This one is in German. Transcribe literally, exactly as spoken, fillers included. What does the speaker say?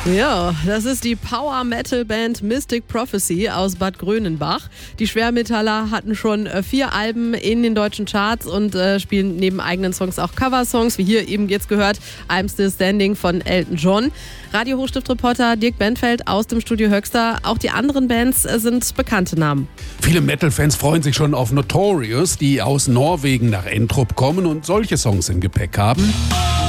Ja, das ist die Power-Metal-Band Mystic Prophecy aus Bad Grönenbach. Die Schwermetaller hatten schon äh, vier Alben in den deutschen Charts und äh, spielen neben eigenen Songs auch Coversongs, wie hier eben jetzt gehört, I'm Still Standing von Elton John. Radio-Hochstift-Reporter Dirk Benfeld aus dem Studio Höxter. Auch die anderen Bands äh, sind bekannte Namen. Viele Metal-Fans freuen sich schon auf Notorious, die aus Norwegen nach Entrup kommen und solche Songs im Gepäck haben.